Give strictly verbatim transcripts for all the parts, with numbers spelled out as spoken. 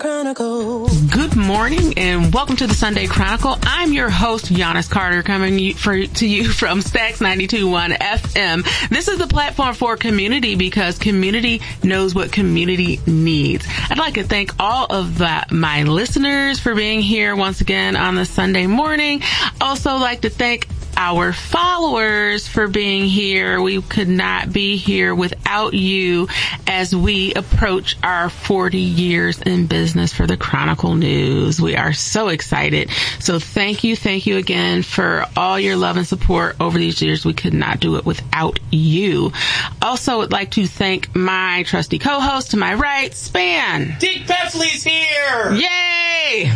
Chronicle. Good morning and welcome to the Sunday Chronicle. I'm your host, Giannis Carter, coming for, to you from Stax ninety-two point one F M. This is the platform for community because community knows what community needs. I'd like to thank all of the, my listeners for being here once again on this Sunday morning. Also like to thank our followers for being here. We could not be here without you as we approach our forty years in business for the Chronicle News. We are so excited. So thank you, thank you again for all your love and support over these years. We could not do it without you. Also would like to thank my trusty co-host to my right, Span. Dick Peffley's here! Yay!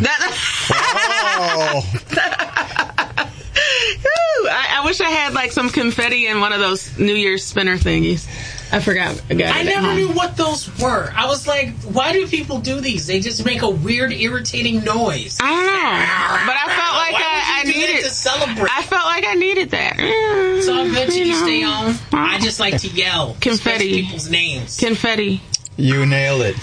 That- oh. I, I wish I had like some confetti in one of those New Year's spinner thingies. I forgot. I, got I it never knew what those were. I was like, why do people do these? They just make a weird, irritating noise. I don't know, but I felt like why I, would you I do needed that to celebrate. I felt like I needed that. It's all good till you you know. stay on. I just like to yell, confetti, people's names, confetti. You nailed it.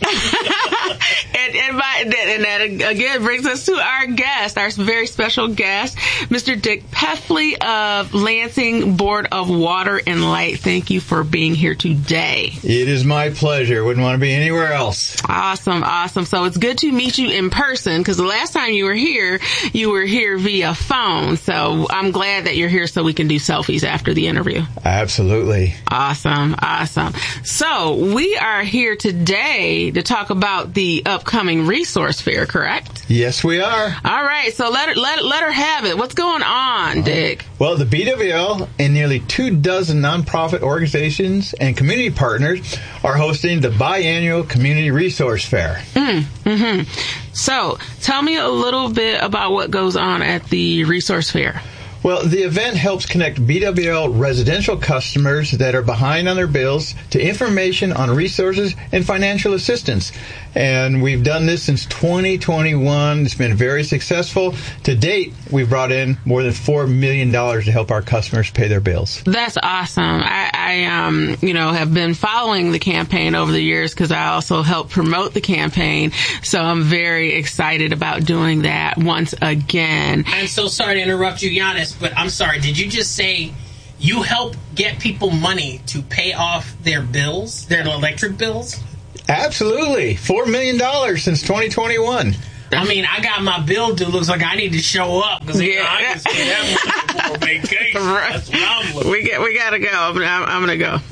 and, and, my, and that again brings us to our guest, our very special guest, Mister Dick Peffley of Lansing Board of Water and Light. Thank you for being here today. It is my pleasure. Wouldn't want to be anywhere else. Awesome, awesome. So it's good to meet you in person because the last time you were here, you were here via phone. So I'm glad that you're here so we can do selfies after the interview. Absolutely. Awesome, awesome. So we are here today to talk about the upcoming resource fair, correct? Yes, we are. All right, so let her, let, let her have it. What's going on, Dick? Well, the B W L and nearly two dozen nonprofit organizations and community partners are hosting the biannual Community Resource Fair. Mm, mm-hmm. So tell me a little bit about what goes on at the resource fair. Well, the event helps connect B W L residential customers that are behind on their bills to information on resources and financial assistance. And we've done this since twenty twenty-one. It's been very successful. To date, we've brought in more than four million dollars to help our customers pay their bills. That's awesome. I, I um, you know, have been following the campaign over the years because I also help promote the campaign. So I'm very excited about doing that once again. I'm so sorry to interrupt you, Giannis, but I'm sorry. Did you just say you help get people money to pay off their bills, their electric bills? Absolutely. Four million dollars since twenty twenty-one. I mean, I got my bill due. Looks like I need to show up because Yeah. you know, I can stay that much before vacation. Right. That's what I'm looking. We get, we gotta go. I'm, I'm gonna go.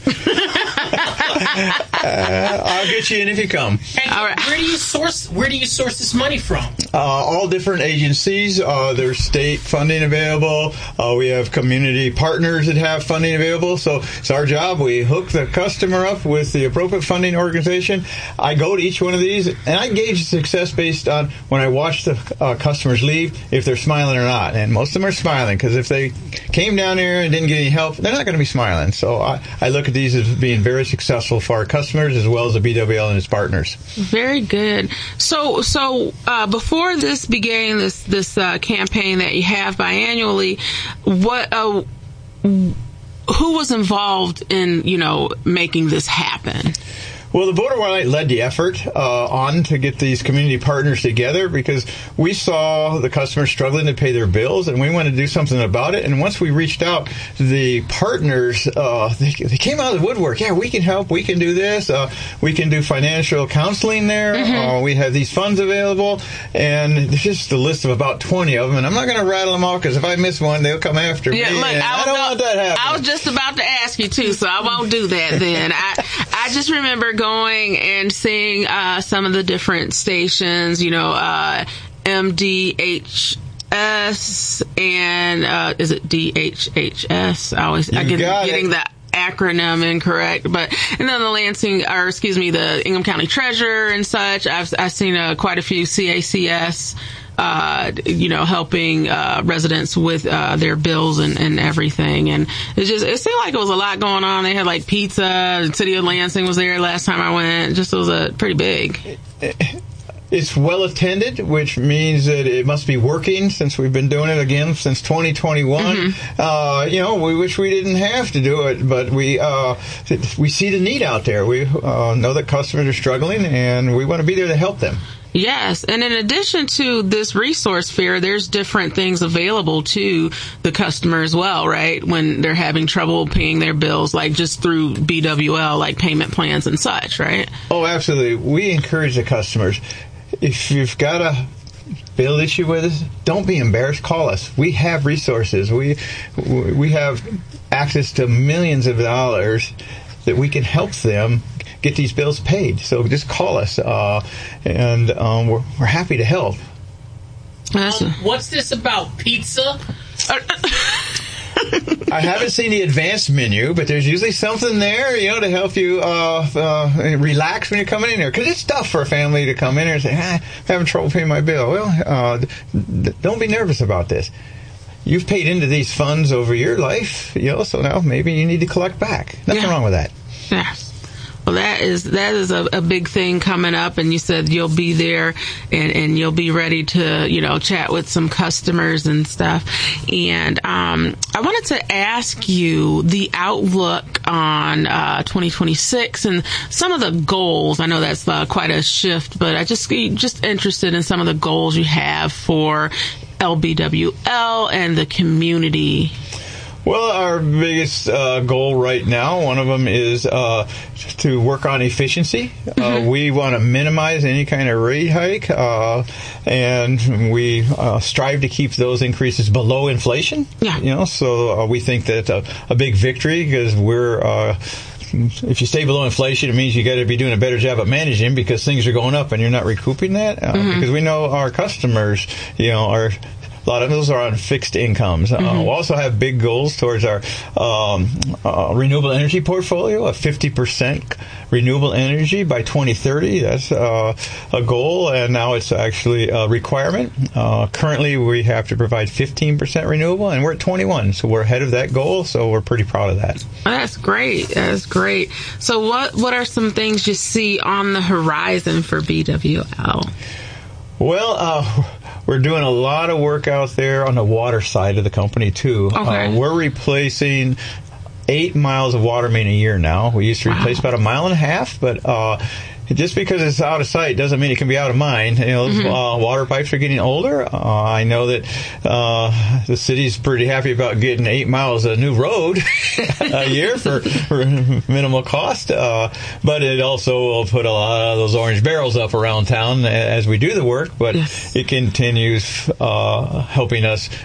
uh, I'll get you in if you come. Hey, All right. Where do you source? Where do you source this money from? Uh, all different agencies. Uh, there's state funding available. Uh, we have community partners that have funding available. So it's our job. We hook the customer up with the appropriate funding organization. I go to each one of these, and I gauge success based on when I watch the uh, customers leave, if they're smiling or not. And most of them are smiling, because if they came down here and didn't get any help, they're not going to be smiling. So I, I look at these as being very successful for our customers as well as the B W L and its partners. Very good. So, so uh, before this began, this this uh, campaign that you have biannually, what uh, who was involved in, you know, making this happen? Well, the Board of Water and Light led the effort uh, on to get these community partners together because we saw the customers struggling to pay their bills, and we wanted to do something about it. And once we reached out, the partners, uh, they, they came out of the woodwork. Yeah, we can help. We can do this. Uh, we can do financial counseling there. Mm-hmm. Uh, we have these funds available. And there's just a list of about twenty of them. And I'm not going to rattle them off because if I miss one, they'll come after yeah, me. Look, I, I don't know, want that happening. I was just about to ask you, too, so I won't do that then. I, I just remember going and seeing uh, some of the different stations, you know, uh, M D H S and uh, is it D H H S? I always I get getting the acronym incorrect, but and then the Lansing, or excuse me, the Ingham County Treasurer and such. I've I've seen uh, quite a few C A C S. Uh, you know, helping uh, residents with uh, their bills and, and everything, and it just it seemed like it was a lot going on. They had like pizza. The city of Lansing was there last time I went. Just it was a pretty big. It's well attended, which means that it must be working since we've been doing it again since twenty twenty-one. Mm-hmm. Uh, you know, we wish we didn't have to do it, but we uh, we see the need out there. We uh, know that customers are struggling, and we want to be there to help them. Yes, and in addition to this resource fair, there's different things available to the customer as well, right? When they're having trouble paying their bills, like just through B W L, like payment plans and such, right? Oh, absolutely. We encourage the customers. If you've got a bill issue with us, don't be embarrassed. Call us. We have resources. We we have access to millions of dollars that we can help them get these bills paid. So just call us, uh, and um, we're, we're happy to help. Um, what's this about pizza? I haven't seen the advanced menu, but there's usually something there, you know, to help you uh, uh, relax when you're coming in there. Because it's tough for a family to come in there and say, ah, I'm having trouble paying my bill. Well, uh, th- don't be nervous about this. You've paid into these funds over your life, you know, so now maybe you need to collect back. Nothing yeah. wrong with that. Yes. Well, that is that is a, a big thing coming up, and you said you'll be there and, and you'll be ready to, you know, chat with some customers and stuff. And um, I wanted to ask you the outlook on uh, twenty twenty-six and some of the goals. I know that's uh, quite a shift, but I just just interested in some of the goals you have for L B W L and the community. Well, our biggest uh, goal right now, one of them is uh, to work on efficiency. Mm-hmm. Uh, we want to minimize any kind of rate hike, uh, and we uh, strive to keep those increases below inflation. Yeah. You know, so uh, we think that's a, a big victory because we're. Uh, If you stay below inflation, it means you got to be doing a better job at managing because things are going up and you're not recouping that. Uh, mm-hmm. Because we know our customers, you know, are. A lot of those are on fixed incomes. Mm-hmm. Uh, we also have big goals towards our um, uh, renewable energy portfolio of fifty percent renewable energy by twenty thirty. That's uh, a goal, and now it's actually a requirement. Uh, currently, we have to provide fifteen percent renewable, and we're at twenty-one, so we're ahead of that goal, so we're pretty proud of that. That's great. That's great. So what, what are some things you see on the horizon for B W L? Well, uh, we're doing a lot of work out there on the water side of the company, too. Okay. Uh, we're replacing eight miles of water main a year now. We used to replace wow. about a mile and a half, but uh, just because it's out of sight doesn't mean it can be out of mind. You know, mm-hmm. uh, water pipes are getting older. Uh, I know that uh, the city's pretty happy about getting eight miles of new road a year for, for minimal cost, uh, but it also will put a lot of those orange barrels up around town as we do the work, but yes. it continues uh, helping us